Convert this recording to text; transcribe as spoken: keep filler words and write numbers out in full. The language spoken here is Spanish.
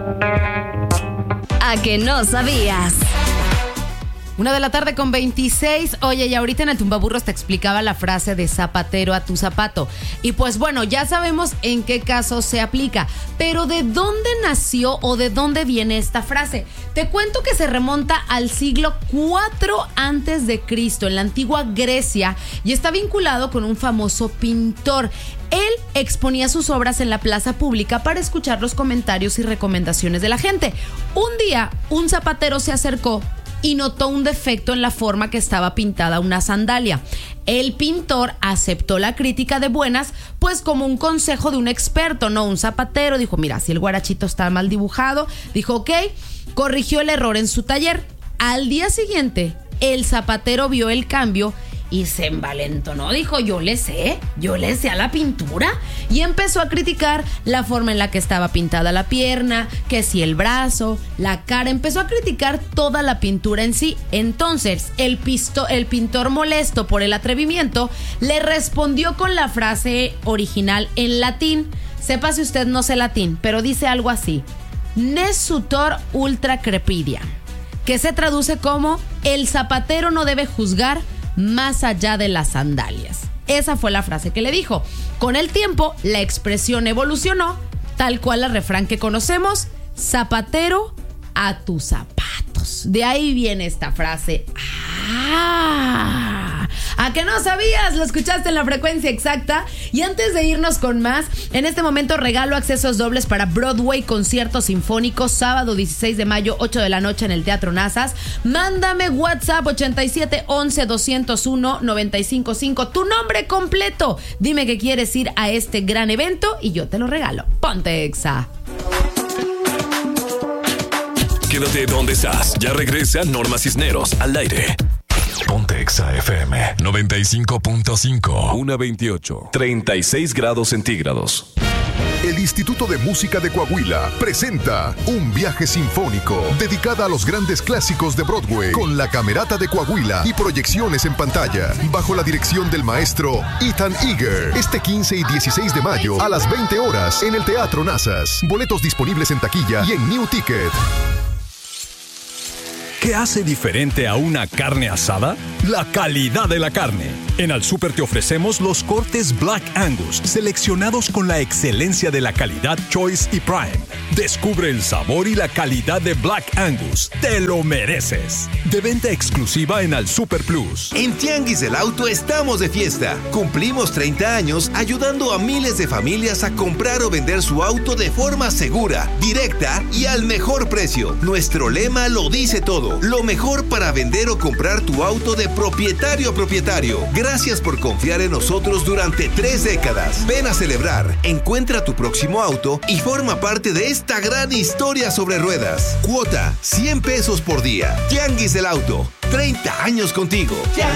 ¿A que no sabías? Una de la tarde con veintiséis. Oye, y ahorita en el Tumbaburros te explicaba la frase de zapatero a tu zapato. Y pues bueno, ya sabemos en qué caso se aplica. Pero ¿de dónde nació o de dónde viene esta frase? Te cuento que se remonta al siglo cuatro antes de Cristo, en la antigua Grecia, y está vinculado con un famoso pintor. Él exponía sus obras en la plaza pública para escuchar los comentarios y recomendaciones de la gente. Un día, un zapatero se acercó y notó un defecto en la forma que estaba pintada una sandalia. El pintor aceptó la crítica de buenas, pues como un consejo de un experto, no un zapatero. Dijo, mira, si el guarachito está mal dibujado, dijo, ok, corrigió el error en su taller. Al día siguiente, el zapatero vio el cambio y se envalentonó, dijo, yo le sé, yo le sé a la pintura, y empezó a criticar la forma en la que estaba pintada la pierna, que si el brazo, la cara, empezó a criticar toda la pintura en sí. Entonces, el, pisto, el pintor, molesto por el atrevimiento, le respondió con la frase original en latín. Sepa si usted no sé latín, pero dice algo así: Nes sutor ultra crepidia, que se traduce como el zapatero no debe juzgar más allá de las sandalias. Esa fue la frase que le dijo. Con el tiempo, la expresión evolucionó, tal cual el refrán que conocemos: zapatero a tus zapatos. De ahí viene esta frase. ¡Ah! ¿A que no sabías? Lo escuchaste en la frecuencia exacta. Y antes de irnos con más, en este momento regalo accesos dobles para Broadway Concierto Sinfónico, sábado dieciséis de mayo, ocho de la noche en el Teatro Nazas. Mándame WhatsApp ochenta y siete once doscientos uno noventa y cinco cinco, tu nombre completo. Dime que quieres ir a este gran evento y yo te lo regalo. Ponte Exa. Quédate donde estás. Ya regresa Norma Cisneros al aire. Ponte Exa F M noventa y cinco punto cinco. una veintiocho. treinta y seis grados centígrados. El Instituto de Música de Coahuila presenta un viaje sinfónico dedicada a los grandes clásicos de Broadway con la Camerata de Coahuila y proyecciones en pantalla bajo la dirección del maestro Ethan Eager. Este quince y dieciséis de mayo a las veinte horas en el Teatro Nazas. Boletos disponibles en taquilla y en New Ticket. ¿Qué hace diferente a una carne asada? La calidad de la carne. En Al Súper te ofrecemos los cortes Black Angus, seleccionados con la excelencia de la calidad Choice y Prime. Descubre el sabor y la calidad de Black Angus. ¡Te lo mereces! De venta exclusiva en Al Súper Plus. En Tianguis del Auto estamos de fiesta. Cumplimos treinta años ayudando a miles de familias a comprar o vender su auto de forma segura, directa y al mejor precio. Nuestro lema lo dice todo. Lo mejor para vender o comprar tu auto de propietario a propietario. Gracias por confiar en nosotros durante tres décadas. Ven a celebrar, encuentra tu próximo auto y forma parte de esta gran historia sobre ruedas. Cuota, cien pesos por día. Tianguis del Auto, treinta años contigo.